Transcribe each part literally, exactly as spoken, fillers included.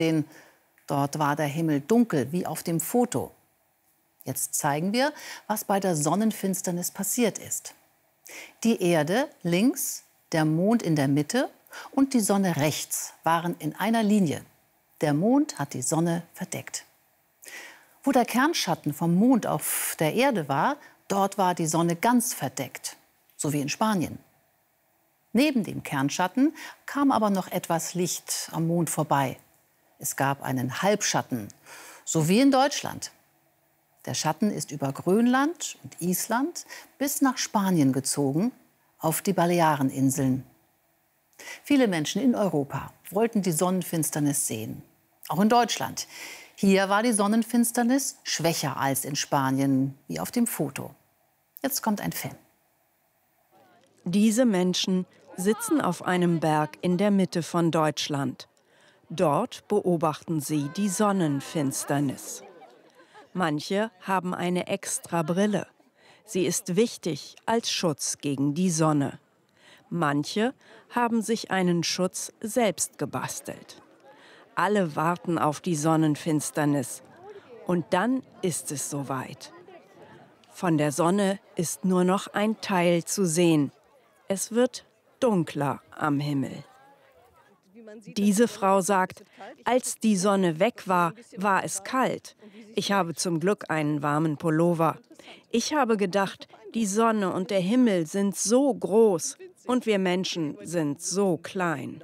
Den, dort war der Himmel dunkel, wie auf dem Foto. Jetzt zeigen wir, was bei der Sonnenfinsternis passiert ist. Die Erde links, der Mond in der Mitte und die Sonne rechts waren in einer Linie. Der Mond hat die Sonne verdeckt. Wo der Kernschatten vom Mond auf der Erde war, dort war die Sonne ganz verdeckt, so wie in Spanien. Neben dem Kernschatten kam aber noch etwas Licht am Mond vorbei. Es gab einen Halbschatten, so wie in Deutschland. Der Schatten ist über Grönland und Island bis nach Spanien gezogen, auf die Baleareninseln. Viele Menschen in Europa wollten die Sonnenfinsternis sehen, auch in Deutschland. Hier war die Sonnenfinsternis schwächer als in Spanien, wie auf dem Foto. Jetzt kommt ein Film. Diese Menschen sitzen auf einem Berg in der Mitte von Deutschland. Dort beobachten sie die Sonnenfinsternis. Manche haben eine extra Brille. Sie ist wichtig als Schutz gegen die Sonne. Manche haben sich einen Schutz selbst gebastelt. Alle warten auf die Sonnenfinsternis. Und dann ist es soweit. Von der Sonne ist nur noch ein Teil zu sehen. Es wird dunkler am Himmel. Diese Frau sagt, als die Sonne weg war, war es kalt. Ich habe zum Glück einen warmen Pullover. Ich habe gedacht, die Sonne und der Himmel sind so groß und wir Menschen sind so klein.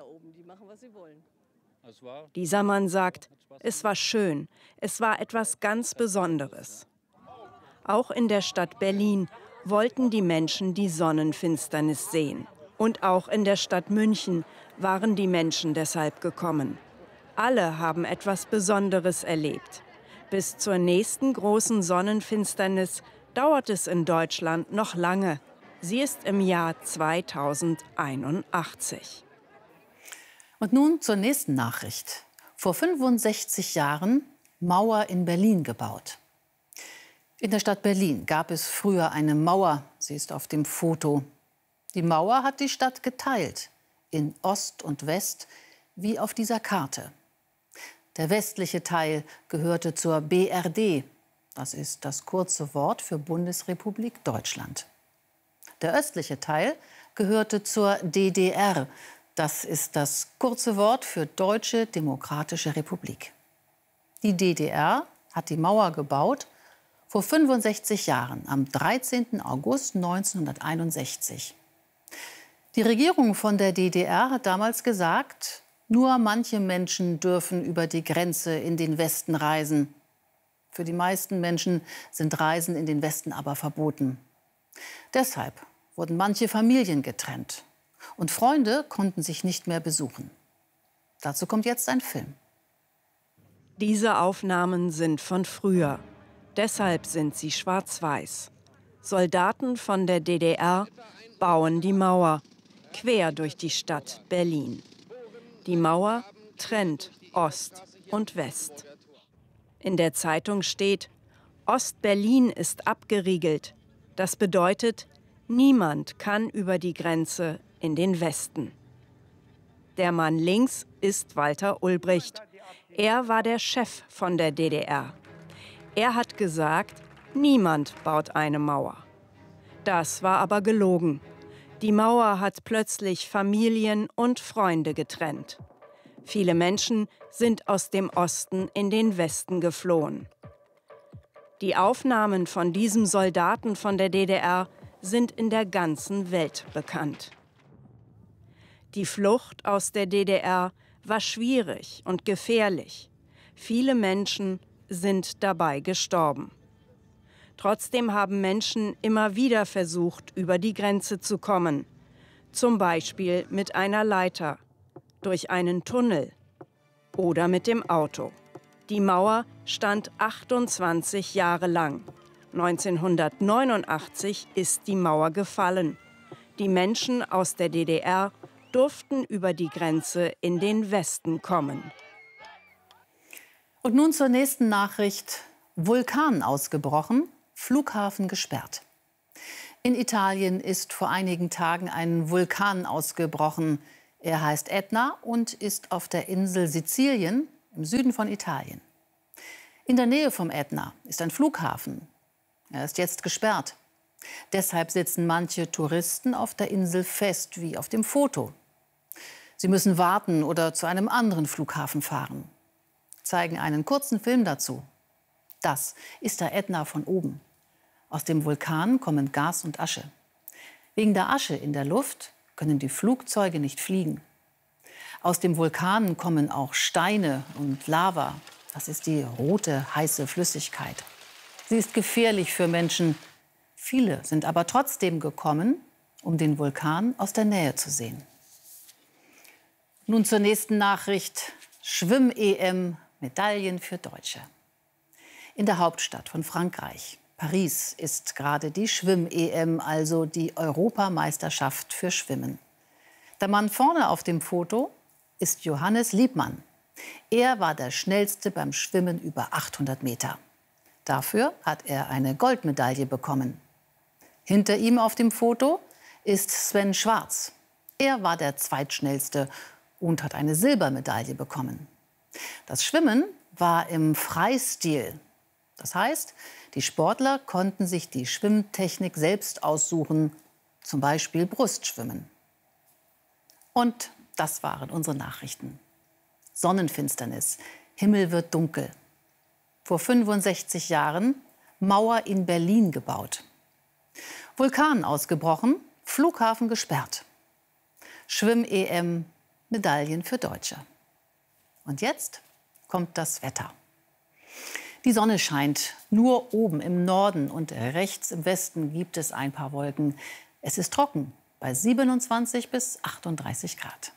Dieser Mann sagt, es war schön, es war etwas ganz Besonderes. Auch in der Stadt Berlin wollten die Menschen die Sonnenfinsternis sehen. Und auch in der Stadt München waren die Menschen deshalb gekommen. Alle haben etwas Besonderes erlebt. Bis zur nächsten großen Sonnenfinsternis dauert es in Deutschland noch lange. Sie ist im Jahr zweitausendeinundachtzig. Und nun zur nächsten Nachricht. Vor fünfundsechzig Jahren Mauer in Berlin gebaut. In der Stadt Berlin gab es früher eine Mauer. Sie ist auf dem Foto. Die Mauer hat die Stadt geteilt, in Ost und West, wie auf dieser Karte. Der westliche Teil gehörte zur B R D, das ist das kurze Wort für Bundesrepublik Deutschland. Der östliche Teil gehörte zur D D R, das ist das kurze Wort für Deutsche Demokratische Republik. Die D D R hat die Mauer gebaut vor fünfundsechzig Jahren, am dreizehnten August neunzehnhunderteinundsechzig. Die Regierung von der D D R hat damals gesagt, nur manche Menschen dürfen über die Grenze in den Westen reisen. Für die meisten Menschen sind Reisen in den Westen aber verboten. Deshalb wurden manche Familien getrennt und Freunde konnten sich nicht mehr besuchen. Dazu kommt jetzt ein Film. Diese Aufnahmen sind von früher. Deshalb sind sie schwarz-weiß. Soldaten von der D D R bauen die Mauer quer durch die Stadt Berlin. Die Mauer trennt Ost und West. In der Zeitung steht, Ost-Berlin ist abgeriegelt. Das bedeutet, niemand kann über die Grenze in den Westen. Der Mann links ist Walter Ulbricht. Er war der Chef von der D D R. Er hat gesagt, niemand baut eine Mauer. Das war aber gelogen. Die Mauer hat plötzlich Familien und Freunde getrennt. Viele Menschen sind aus dem Osten in den Westen geflohen. Die Aufnahmen von diesem Soldaten von der D D R sind in der ganzen Welt bekannt. Die Flucht aus der D D R war schwierig und gefährlich. Viele Menschen sind dabei gestorben. Trotzdem haben Menschen immer wieder versucht, über die Grenze zu kommen. Zum Beispiel mit einer Leiter, durch einen Tunnel oder mit dem Auto. Die Mauer stand achtundzwanzig Jahre lang. neunzehnhundertneunundachtzig ist die Mauer gefallen. Die Menschen aus der D D R durften über die Grenze in den Westen kommen. Und nun zur nächsten Nachricht. Vulkan ausgebrochen, Flughafen gesperrt. In Italien ist vor einigen Tagen ein Vulkan ausgebrochen. Er heißt Etna und ist auf der Insel Sizilien im Süden von Italien. In der Nähe vom Ätna ist ein Flughafen. Er ist jetzt gesperrt. Deshalb sitzen manche Touristen auf der Insel fest, wie auf dem Foto. Sie müssen warten oder zu einem anderen Flughafen fahren. Zeigen einen kurzen Film dazu. Das ist der Ätna von oben. Aus dem Vulkan kommen Gas und Asche. Wegen der Asche in der Luft können die Flugzeuge nicht fliegen. Aus dem Vulkan kommen auch Steine und Lava. Das ist die rote, heiße Flüssigkeit. Sie ist gefährlich für Menschen. Viele sind aber trotzdem gekommen, um den Vulkan aus der Nähe zu sehen. Nun zur nächsten Nachricht. Schwimm-E M, Medaillen für Deutsche. In der Hauptstadt von Frankreich, Paris, ist gerade die Schwimm-E M, also die Europameisterschaft für Schwimmen. Der Mann vorne auf dem Foto ist Johannes Liebmann. Er war der Schnellste beim Schwimmen über achthundert Meter. Dafür hat er eine Goldmedaille bekommen. Hinter ihm auf dem Foto ist Sven Schwarz. Er war der Zweitschnellste und hat eine Silbermedaille bekommen. Das Schwimmen war im Freistil. Das heißt, die Sportler konnten sich die Schwimmtechnik selbst aussuchen, zum Beispiel Brustschwimmen. Und das waren unsere Nachrichten. Sonnenfinsternis, Himmel wird dunkel. Vor fünfundsechzig Jahren Mauer in Berlin gebaut. Vulkan ausgebrochen, Flughafen gesperrt. Schwimm-E M, Medaillen für Deutsche. Und jetzt kommt das Wetter. Die Sonne scheint. Nur oben im Norden und rechts im Westen gibt es ein paar Wolken. Es ist trocken bei siebenundzwanzig bis achtunddreißig Grad.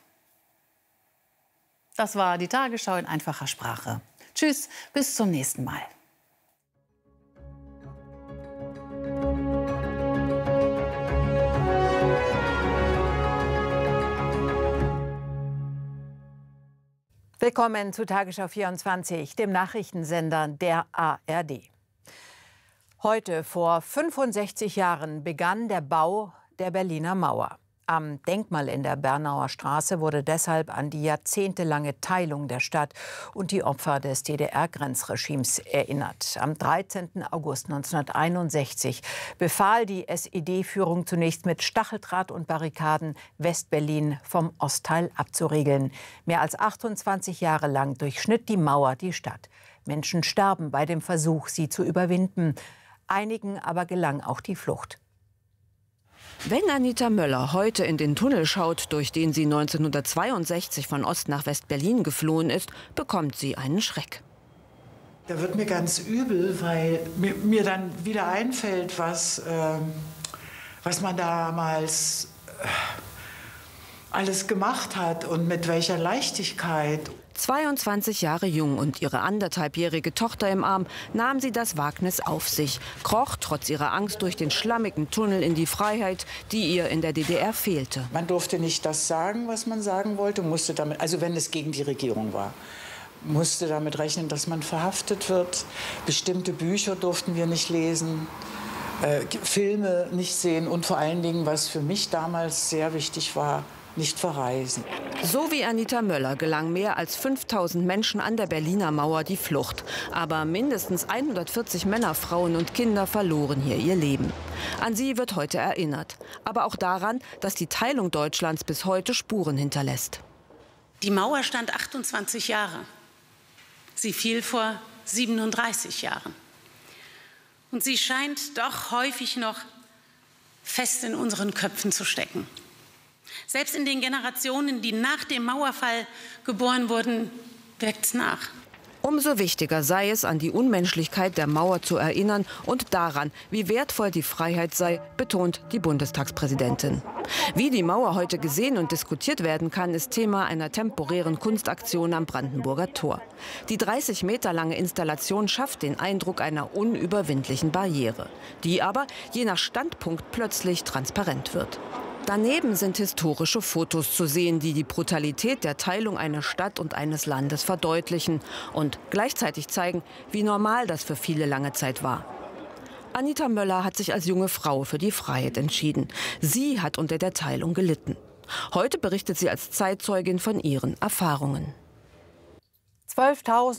Das war die Tagesschau in einfacher Sprache. Tschüss, bis zum nächsten Mal. Willkommen zu Tagesschau vierundzwanzig, dem Nachrichtensender der A R D. Heute vor fünfundsechzig Jahren begann der Bau der Berliner Mauer. Am Denkmal in der Bernauer Straße wurde deshalb an die jahrzehntelange Teilung der Stadt und die Opfer des D D R-Grenzregimes erinnert. Am dreizehnten August neunzehnhunderteinundsechzig befahl die S E D-Führung zunächst mit Stacheldraht und Barrikaden, West-Berlin vom Ostteil abzuriegeln. Mehr als achtundzwanzig Jahre lang durchschnitt die Mauer die Stadt. Menschen starben bei dem Versuch, sie zu überwinden. Einigen aber gelang auch die Flucht. Wenn Anita Möller heute in den Tunnel schaut, durch den sie neunzehnhundertzweiundsechzig von Ost nach West-Berlin geflohen ist, bekommt sie einen Schreck. Da wird mir ganz übel, weil mir, mir dann wieder einfällt, was, äh, was man damals äh, alles gemacht hat und mit welcher Leichtigkeit. zweiundzwanzig Jahre jung und ihre anderthalbjährige Tochter im Arm nahm sie das Wagnis auf sich, kroch trotz ihrer Angst durch den schlammigen Tunnel in die Freiheit, die ihr in der D D R fehlte. Man durfte nicht das sagen, was man sagen wollte, musste damit, also wenn es gegen die Regierung war, musste damit rechnen, dass man verhaftet wird. Bestimmte Bücher durften wir nicht lesen, äh, Filme nicht sehen und vor allen Dingen, was für mich damals sehr wichtig war, nicht verreisen. So wie Anita Möller gelang mehr als fünftausend Menschen an der Berliner Mauer die Flucht. Aber mindestens hundertvierzig Männer, Frauen und Kinder verloren hier ihr Leben. An sie wird heute erinnert. Aber auch daran, dass die Teilung Deutschlands bis heute Spuren hinterlässt. Die Mauer stand achtundzwanzig Jahre. Sie fiel vor siebenunddreißig Jahren. Und sie scheint doch häufig noch fest in unseren Köpfen zu stecken. Selbst in den Generationen, die nach dem Mauerfall geboren wurden, wirkt's nach. Umso wichtiger sei es, an die Unmenschlichkeit der Mauer zu erinnern und daran, wie wertvoll die Freiheit sei, betont die Bundestagspräsidentin. Wie die Mauer heute gesehen und diskutiert werden kann, ist Thema einer temporären Kunstaktion am Brandenburger Tor. Die dreißig Meter lange Installation schafft den Eindruck einer unüberwindlichen Barriere, die aber je nach Standpunkt plötzlich transparent wird. Daneben sind historische Fotos zu sehen, die die Brutalität der Teilung einer Stadt und eines Landes verdeutlichen und gleichzeitig zeigen, wie normal das für viele lange Zeit war. Anita Möller hat sich als junge Frau für die Freiheit entschieden. Sie hat unter der Teilung gelitten. Heute berichtet sie als Zeitzeugin von ihren Erfahrungen. zwölftausend